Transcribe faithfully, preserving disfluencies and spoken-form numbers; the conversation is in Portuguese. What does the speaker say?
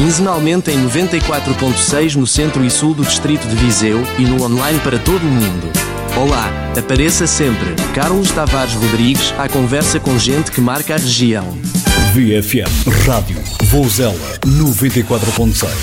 Quinzenalmente em noventa e quatro ponto seis no centro e sul do distrito de Viseu e no online para todo o mundo. Olá, apareça sempre. Carlos Tavares Rodrigues à conversa com gente que marca a região. V F M Rádio Vouzela noventa e quatro ponto seis.